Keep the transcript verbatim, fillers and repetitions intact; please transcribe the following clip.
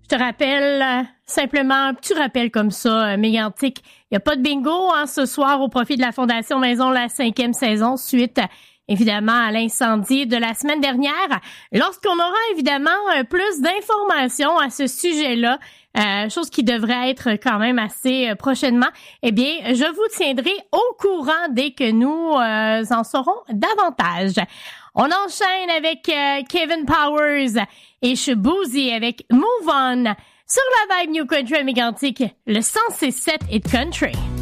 Je te rappelle, euh, simplement, un petit rappel comme ça, euh, mégantique. Il n'y a pas de bingo hein, ce soir au profit de la Fondation Maison la cinquième saison, suite évidemment à l'incendie de la semaine dernière. Lorsqu'on aura évidemment euh, plus d'informations à ce sujet-là, euh, chose qui devrait être quand même assez euh, prochainement, eh bien, je vous tiendrai au courant dès que nous euh, en saurons davantage. On enchaîne avec euh, Kevin Powers et Shaboozey avec Move On sur la Vibe New Country à Mégantic, le cent six sept Hit Country.